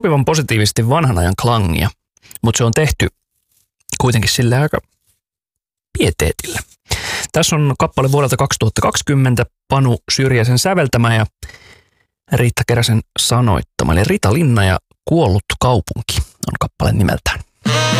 sopivan positiivisesti vanhan ajan klangia, mutta se on tehty kuitenkin sille aika pieteetillä. Tässä on kappale vuodelta 2020, Panu Syrjäsen säveltämä ja Riitta Keräsen sanoittama. Eli Rita Linna ja Kuollut kaupunki on kappale nimeltään.